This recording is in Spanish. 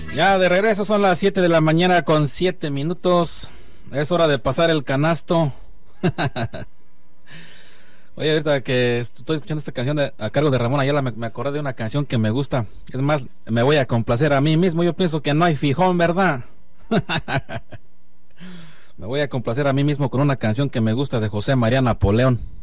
Ya de regreso, son las 7 de la mañana con 7 minutos. Es hora de pasar el canasto. Oye, ahorita que estoy escuchando esta canción a cargo de Ramón Ayala, me acordé de una canción que me gusta. Es más, me voy a complacer a mí mismo. Yo pienso que no hay fijón, ¿verdad? Me voy a complacer a mí mismo con una canción que me gusta de José María Napoleón.